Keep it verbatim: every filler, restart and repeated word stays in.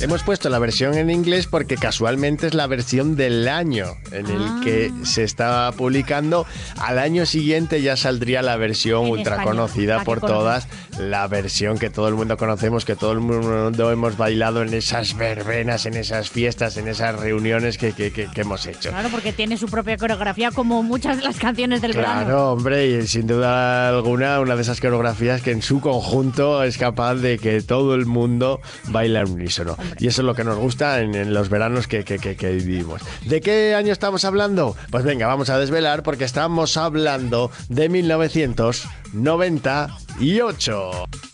Hemos puesto la versión en inglés porque casualmente es la versión del año en el Ah. que se está publicando. Al año siguiente ya saldría la versión En ultra España, conocida la que por conocemos. todas, la versión que todo el mundo conocemos, que todo el mundo hemos bailado en esas verbenas, en esas fiestas, en esas reuniones que, que, que, que hemos hecho. Claro, porque tiene su propia coreografía como muchas de las canciones del verano. Claro, hombre, y sin duda alguna una de esas coreografías que en su conjunto es capaz de que todo el mundo baile al unísono. Y eso es lo que nos gusta en, en los veranos que, que, que, que vivimos. ¿De qué año estamos hablando? Pues venga, vamos a desvelar porque estamos hablando de mil novecientos noventa y ocho.